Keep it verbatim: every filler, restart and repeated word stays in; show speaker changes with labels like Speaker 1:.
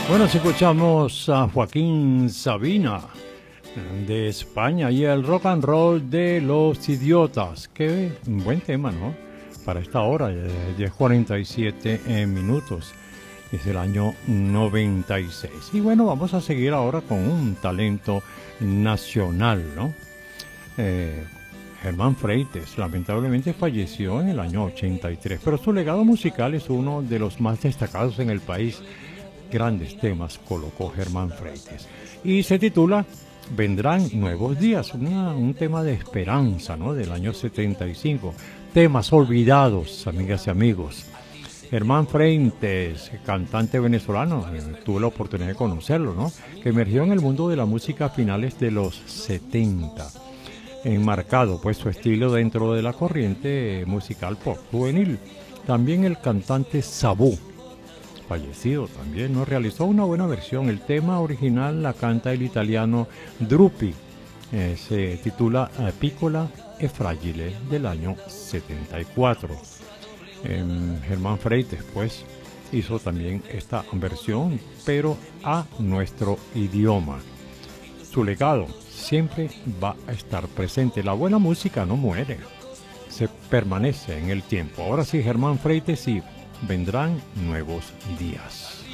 Speaker 1: Bueno, si escuchamos a Joaquín Sabina de España y el rock and roll de Los Idiotas. Qué buen tema, ¿no? Para esta hora, diez cuarenta y siete minutos. Es el año noventa y seis. Y bueno, vamos a seguir ahora con un talento nacional, ¿no? Eh, Germán Freites lamentablemente falleció en el año ochenta y tres, pero su legado musical es uno de los más destacados en el país. Grandes temas colocó Germán Freites y se titula Vendrán Nuevos Días, una, un tema de esperanza, ¿no? Del año setenta y cinco. Temas olvidados, amigas y amigos. Germán Freites, cantante venezolano, eh, tuve la oportunidad de conocerlo, ¿no? Que emergió en el mundo de la música a finales de los setenta, enmarcado pues su estilo dentro de la corriente musical pop juvenil. También el cantante Sabú, fallecido también, ¿no? Realizó una buena versión. El tema original la canta el italiano Drupi. Eh, se titula eh, Piccola e Fragile, del año setenta y cuatro. Eh, Germán Freites pues hizo también esta versión, pero a nuestro idioma. Su legado siempre va a estar presente. La buena música no muere, se permanece en el tiempo. Ahora sí, Germán Freites, y vendrán nuevos días.